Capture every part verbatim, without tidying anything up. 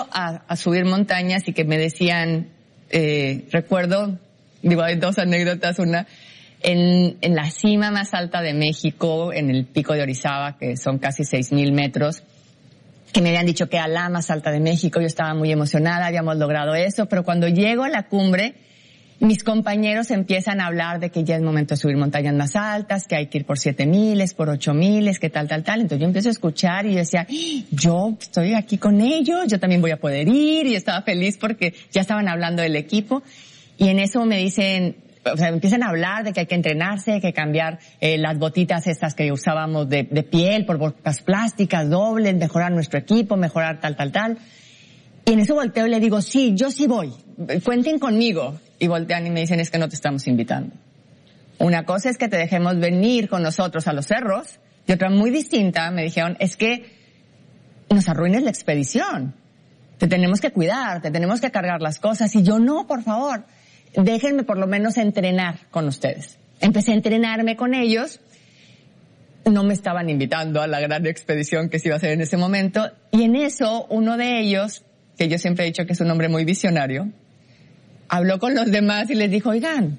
empiezo a, a subir montañas y que me decían, eh, recuerdo, digo, hay dos anécdotas, una, en, en la cima más alta de México, en el pico de Orizaba, que son casi seis mil metros, que me habían dicho que era la más alta de México, yo estaba muy emocionada, habíamos logrado eso, pero cuando llego a la cumbre, mis compañeros empiezan a hablar de que ya es momento de subir montañas más altas, que hay que ir por siete miles, por ocho miles, que tal, tal, tal. Entonces yo empiezo a escuchar y yo decía, yo estoy aquí con ellos, yo también voy a poder ir, y estaba feliz porque ya estaban hablando del equipo. Y en eso me dicen, o sea, empiezan a hablar de que hay que entrenarse, hay que cambiar eh, las botitas estas que usábamos de, de piel por botas plásticas dobles, mejorar nuestro equipo, mejorar tal, tal, tal. Y en eso volteo y le digo, sí, yo sí voy, cuenten conmigo. Y voltean y me dicen, es que no te estamos invitando. Una cosa es que te dejemos venir con nosotros a los cerros, y otra muy distinta, me dijeron, es que nos arruines la expedición. Te tenemos que cuidar, te tenemos que cargar las cosas. Y yo, no, por favor, déjenme por lo menos entrenar con ustedes. Empecé a entrenarme con ellos. No me estaban invitando a la gran expedición que se iba a hacer en ese momento. Y en eso, uno de ellos, que yo siempre he dicho que es un hombre muy visionario, habló con los demás y les dijo, oigan,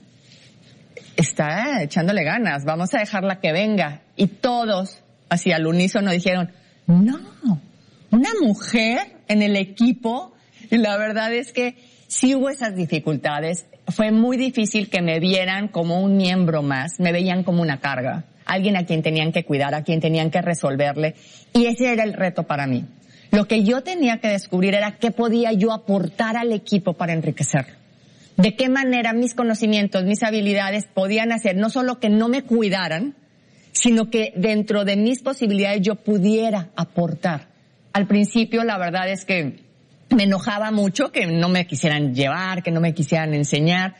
está echándole ganas, vamos a dejarla que venga. Y todos, así al unísono, dijeron, no, una mujer en el equipo. Y la verdad es que sí hubo esas dificultades. Fue muy difícil que me vieran como un miembro más, me veían como una carga, alguien a quien tenían que cuidar, a quien tenían que resolverle. Y ese era el reto para mí. Lo que yo tenía que descubrir era qué podía yo aportar al equipo para enriquecerlo. De qué manera mis conocimientos, mis habilidades podían hacer no solo que no me cuidaran, sino que dentro de mis posibilidades yo pudiera aportar. Al principio la verdad es que me enojaba mucho que no me quisieran llevar, que no me quisieran enseñar.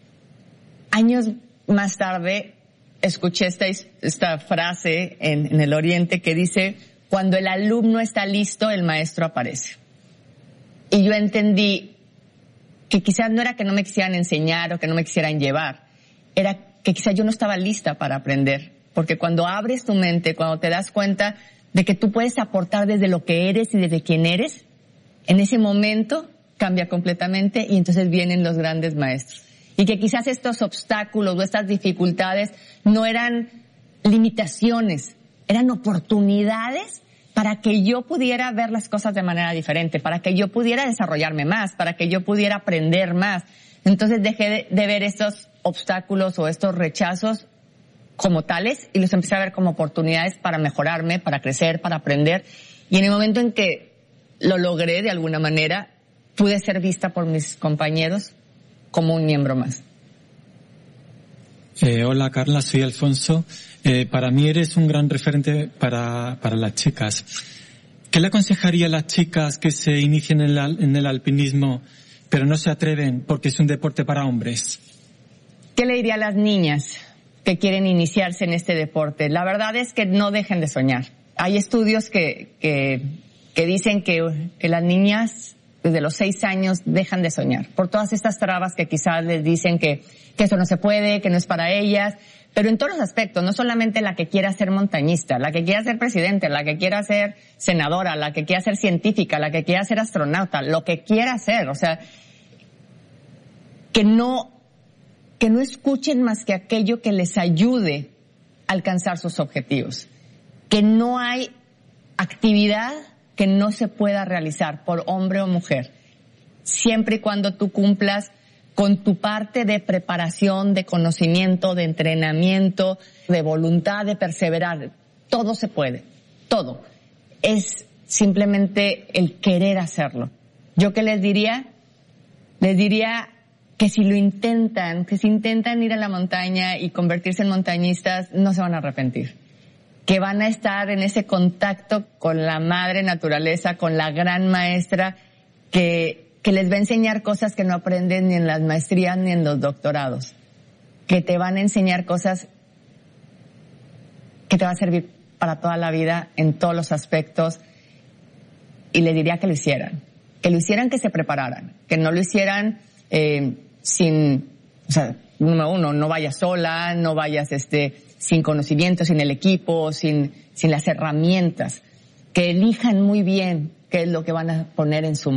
Años más tarde escuché esta, esta frase en, en el Oriente que dice, cuando el alumno está listo, el maestro aparece. Y yo entendí que quizás no era que no me quisieran enseñar o que no me quisieran llevar, era que quizás yo no estaba lista para aprender. Porque cuando abres tu mente, cuando te das cuenta de que tú puedes aportar desde lo que eres y desde quién eres, en ese momento cambia completamente y entonces vienen los grandes maestros. Y que quizás estos obstáculos o estas dificultades no eran limitaciones, eran oportunidades para que yo pudiera ver las cosas de manera diferente, para que yo pudiera desarrollarme más, para que yo pudiera aprender más. Entonces dejé de, de ver estos obstáculos o estos rechazos como tales y los empecé a ver como oportunidades para mejorarme, para crecer, para aprender. Y en el momento en que lo logré de alguna manera, pude ser vista por mis compañeros como un miembro más. Eh, hola Carla, soy Alfonso. Eh, para mí eres un gran referente para, para las chicas. ¿Qué le aconsejaría a las chicas que se inician en, la, en el alpinismo pero no se atreven porque es un deporte para hombres? ¿Qué le diría a las niñas que quieren iniciarse en este deporte? La verdad es que no dejen de soñar. Hay estudios que, que, que dicen que, que las niñas desde los seis años dejan de soñar por todas estas trabas que quizás les dicen que, que esto no se puede, que no es para ellas. Pero en todos los aspectos, no solamente la que quiera ser montañista, la que quiera ser presidente, la que quiera ser senadora, la que quiera ser científica, la que quiera ser astronauta, lo que quiera ser, o sea, que no, que no escuchen más que aquello que les ayude a alcanzar sus objetivos. Que no hay actividad que no se pueda realizar por hombre o mujer, siempre y cuando tú cumplas con tu parte de preparación, de conocimiento, de entrenamiento, de voluntad, de perseverar. Todo se puede, todo. Es simplemente el querer hacerlo. ¿Yo qué les diría? Les diría que si lo intentan, que si intentan ir a la montaña y convertirse en montañistas, no se van a arrepentir. Que van a estar en ese contacto con la madre naturaleza, con la gran maestra que que les va a enseñar cosas que no aprenden ni en las maestrías ni en los doctorados, que te van a enseñar cosas que te va a servir para toda la vida en todos los aspectos, y le diría que lo hicieran, que lo hicieran, que se prepararan, que no lo hicieran eh, sin, o sea, número uno, no vayas sola, no vayas este sin conocimiento, sin el equipo, sin, sin las herramientas, que elijan muy bien qué es lo que van a poner en su